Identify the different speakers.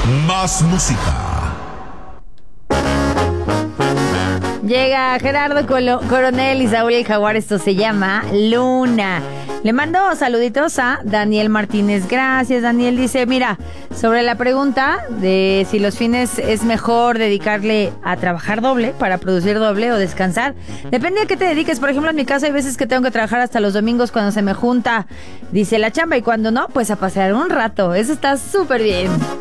Speaker 1: Más música.
Speaker 2: Llega Gerardo Coronel y Saúl el Jaguar. Esto se llama Luna. Le mando saluditos a Daniel Martínez. Gracias, Daniel. Dice, mira, sobre la pregunta de si los fines es mejor dedicarle a trabajar doble para producir doble o descansar. Depende a qué te dediques. Por ejemplo, en mi caso hay veces que tengo que trabajar hasta los domingos cuando se me junta, dice, la chamba, y cuando no, pues a pasear un rato. Eso está súper bien.